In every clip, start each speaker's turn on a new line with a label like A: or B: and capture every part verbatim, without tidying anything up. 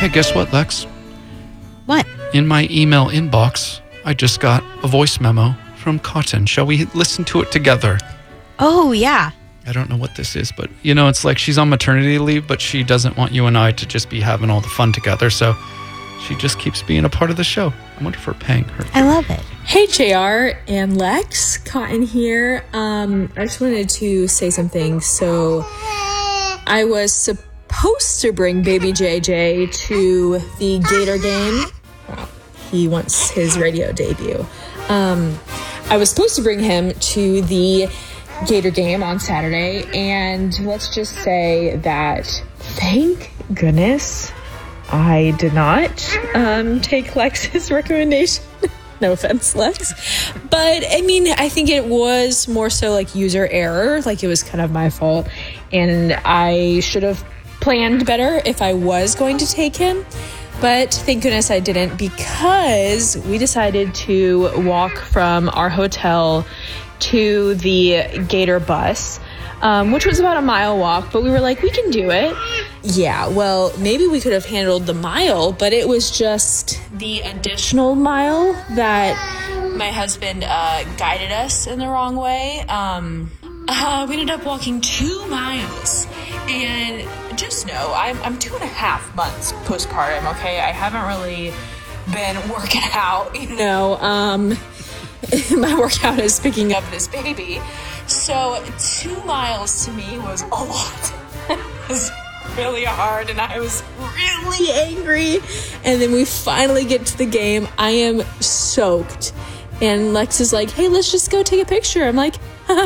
A: Hey, guess what, Lex?
B: What?
A: In my email inbox, I just got a voice memo from Cotton. Shall we listen to it together?
B: Oh, yeah.
A: I don't know what this is, but, you know, it's like she's on maternity leave, but she doesn't want you and I to just be having all the fun together, so she just keeps being a part of the show. I wonder if we're paying her.
B: I love it.
C: Hey, J R and Lex, Cotton here. Um, I just wanted to say something. So I was supposed to bring baby J J to the Gator game. Wow, he wants his radio debut. Um, I was supposed to bring him to the Gator game on Saturday, and let's just say that, thank goodness, I did not um, take Lex's recommendation. No offense, Lex. But, I mean, I think it was more so like user error. Like, it was kind of my fault. And I should have planned better if I was going to take him. But thank goodness I didn't, because we decided to walk from our hotel to the Gator bus, um, which was about a mile walk, but we were like, we can do it. Yeah, well, maybe we could have handled the mile, but it was just the additional mile that my husband uh, guided us in the wrong way. Um, uh, we ended up walking two miles, and just know, I'm, I'm two and a half months postpartum, okay? I haven't really been working out, you know, um... my workout is picking up this baby. So two miles to me was a lot. It was really hard, and I was really angry. And then we finally get to the game. I am soaked. And Lex is like, hey, let's just go take a picture. I'm like,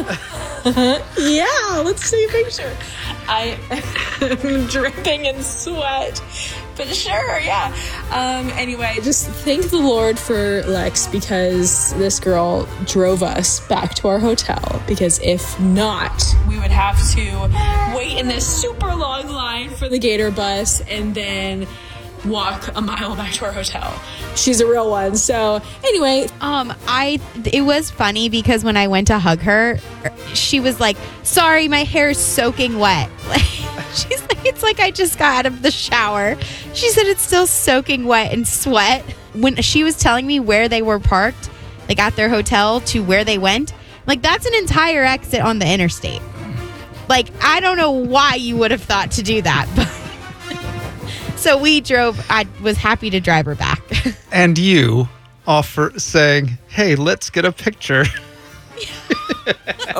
C: yeah, let's take a picture. I am dripping in sweat. But sure, yeah. Um, anyway, just thank the Lord for Lex, because this girl drove us back to our hotel. Because if not, we would have to wait in this super long line for the Gator bus and then walk a mile back to our hotel. She's a real one. So anyway,
B: Um, I it was funny because when I went to hug her, she was like, sorry, my hair is soaking wet. Like, she's like, it's like I just got out of the shower. She said it's still soaking wet and sweat. When she was telling me where they were parked, like at their hotel to where they went, like that's an entire exit on the interstate. Like, I don't know why you would have thought to do that, but so we drove. I was happy to drive her back.
A: And you offer saying, hey, let's get a picture.